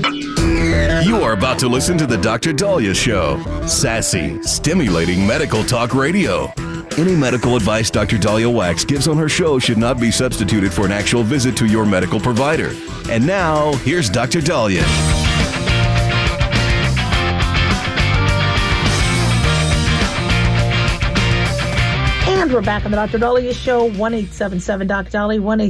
You are about to listen to the Dr. Daliah Show. Sassy, stimulating medical talk radio. Any medical advice Dr. Daliah Wax gives on her show should not be substituted for an actual visit to your medical provider. And now, here's Dr. Daliah. And we're back on the Dr. Daliah Show, 1-877-Dr. Daliah,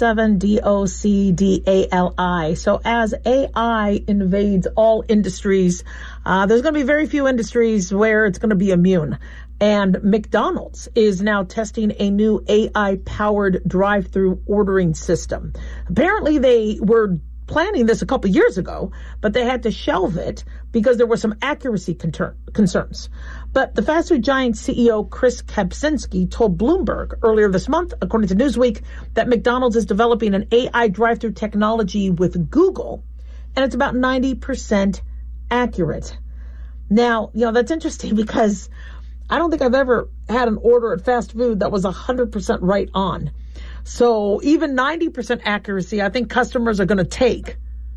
1-877-DOCDALI. So as AI invades all industries, there's going to be very few industries where it's going to be immune. And McDonald's is now testing a new AI-powered drive-through ordering system. Apparently, they were planning this a couple years ago, but they had to shelve it because there were some accuracy concerns. But the fast food giant CEO Chris Kempczinski told Bloomberg earlier this month, according to Newsweek, that McDonald's is developing an AI drive-through technology with Google, and it's about 90% accurate. Now, that's interesting because I don't think I've ever had an order at fast food that was 100% right on. So even 90% accuracy, I think customers are going to take.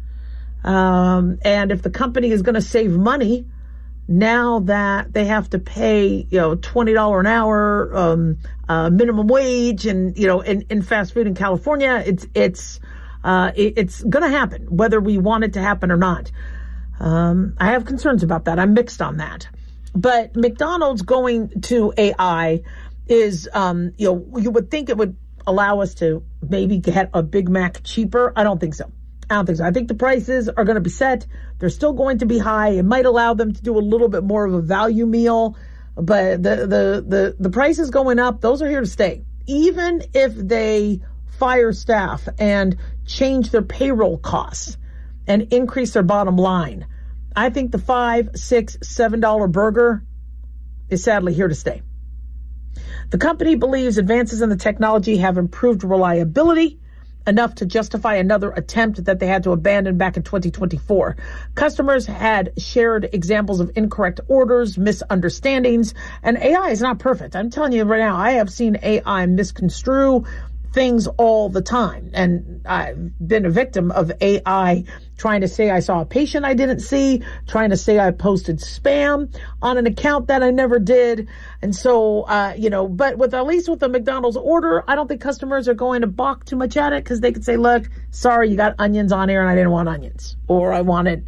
And if the company is going to save money, now that they have to pay, $20 an hour, minimum wage, and, in fast food in California, it's going to happen, whether we want it to happen or not. I have concerns about that. I'm mixed on that. But McDonald's going to AI is, you would think it would allow us to maybe get a Big Mac cheaper. I don't think so. I think the prices are going to be set. They're still going to be high. It might allow them to do a little bit more of a value meal, but the prices going up, those are here to stay. Even if they fire staff and change their payroll costs and increase their bottom line, I think the $5, $6, $7 burger is sadly here to stay. The company believes advances in the technology have improved reliability enough to justify another attempt that they had to abandon back in 2024. Customers had shared examples of incorrect orders, misunderstandings, and AI is not perfect. I'm telling you right now, I have seen AI misconstrue things all the time. And I've been a victim of AI trying to say I saw a patient I didn't see, trying to say I posted spam on an account that I never did. And so, but at least with the McDonald's order, I don't think customers are going to balk too much at it because they could say, look, sorry, you got onions on here and I didn't want onions, or I wanted,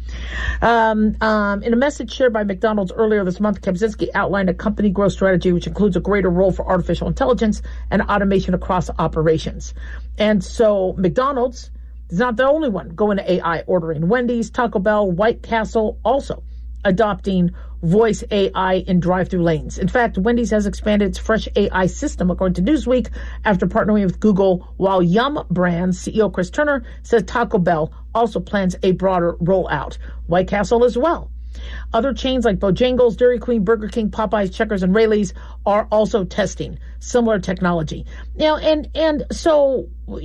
In a message shared by McDonald's earlier this month, Kempczinski outlined a company growth strategy which includes a greater role for artificial intelligence and automation across operations. And so McDonald's is not the only one going to AI ordering. Wendy's, Taco Bell, White Castle also adopting voice AI in drive-through lanes. In fact, Wendy's has expanded its Fresh AI system, according to Newsweek, after partnering with Google, while Yum! Brands CEO Chris Turner says Taco Bell also plans a broader rollout. White Castle as well. Other chains like Bojangles, Dairy Queen, Burger King, Popeyes, Checkers, and Raley's are also testing similar technology. Now, and so,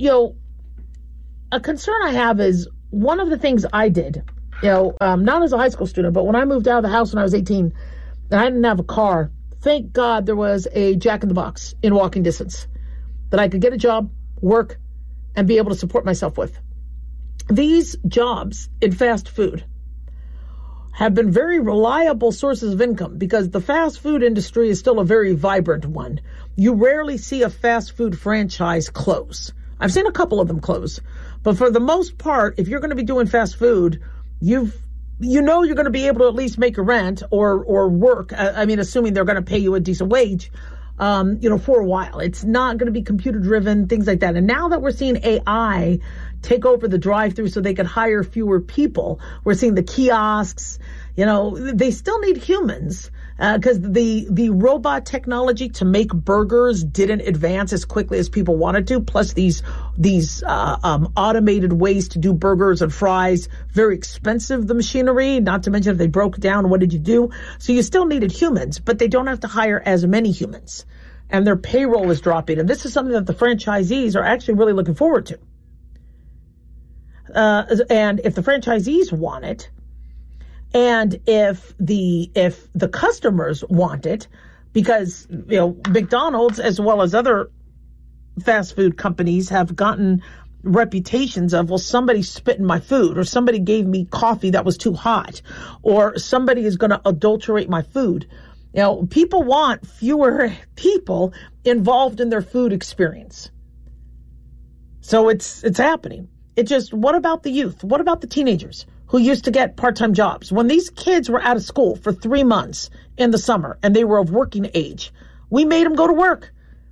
a concern I have is one of the things I did, not as a high school student, but when I moved out of the house when I was 18 and I didn't have a car, thank God there was a Jack in the Box in walking distance that I could get a job, work, and be able to support myself with. These jobs in fast food have been very reliable sources of income because the fast food industry is still a very vibrant one. You rarely see a fast food franchise close. I've seen a couple of them close, but for the most part, if you're going to be doing fast food, you're going to be able to at least make a rent or work. Assuming they're going to pay you a decent wage, for a while. It's not going to be computer driven, things like that. And now that we're seeing AI take over the drive-through so they can hire fewer people, we're seeing the kiosks, they still need humans. Because the robot technology to make burgers didn't advance as quickly as people wanted to. Plus these automated ways to do burgers and fries, very expensive, the machinery, not to mention if they broke down, what did you do? So you still needed humans, but they don't have to hire as many humans. And their payroll is dropping. And this is something that the franchisees are actually really looking forward to. And if the franchisees want it, and if the customers want it, because, McDonald's as well as other fast food companies have gotten reputations of, well, somebody spit in my food, or somebody gave me coffee that was too hot, or somebody is going to adulterate my food. You know, people want fewer people involved in their food experience. So it's happening. It just, what about the youth? What about the teenagers who used to get part-time jobs? When these kids were out of school for 3 months in the summer and they were of working age, we made them go to work,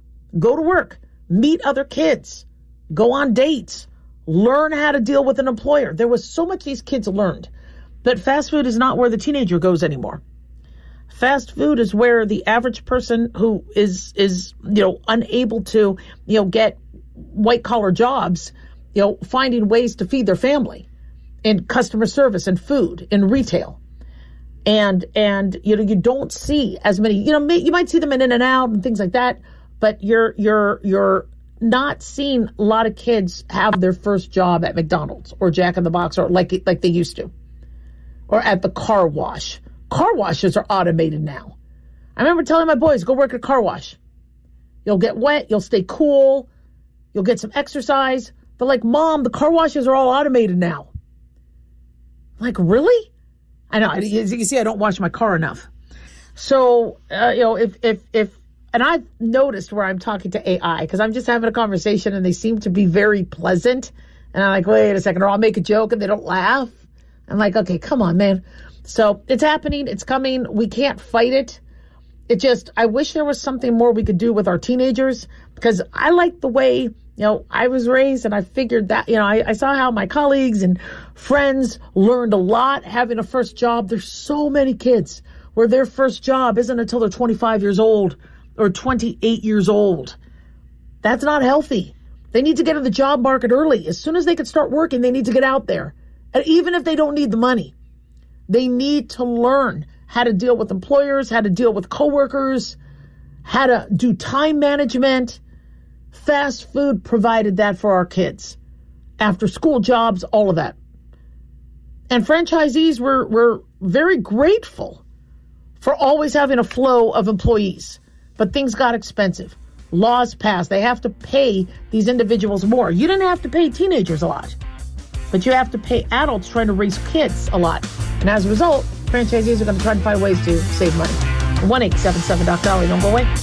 meet other kids, go on dates, learn how to deal with an employer. There was so much these kids learned. But fast food is not where the teenager goes anymore. Fast food is where the average person who is unable to, get white collar jobs, finding ways to feed their family in customer service and food in retail. And you don't see as many, you might see them in In-N-Out and things like that, but you're not seeing a lot of kids have their first job at McDonald's or Jack in the Box, or like they used to, or at the car wash. Car washes are automated now. I remember telling my boys, go work at a car wash. You'll get wet. You'll stay cool. You'll get some exercise. They're like, Mom, the car washes are all automated now. I'm like, really? I know. You see, I don't wash my car enough. So, and I've noticed where I'm talking to AI, because I'm just having a conversation and they seem to be very pleasant. And I'm like, wait a second, or I'll make a joke and they don't laugh. I'm like, okay, come on, man. So it's happening. It's coming. We can't fight it. I wish there was something more we could do with our teenagers, because I like the way, I was raised, and I figured that, I saw how my colleagues and friends learned a lot having a first job. There's so many kids where their first job isn't until they're 25 years old or 28 years old. That's not healthy. They need to get in the job market early. As soon as they can start working, they need to get out there. And even if they don't need the money, they need to learn how to deal with employers, how to deal with coworkers, how to do time management. Fast food provided that for our kids. After school jobs, all of that. And franchisees were very grateful for always having a flow of employees. But things got expensive. Laws passed. They have to pay these individuals more. You didn't have to pay teenagers a lot, but you have to pay adults trying to raise kids a lot. And as a result, franchisees are going to try to find ways to save money. 1-877-DOC-DOLLY. Don't go away.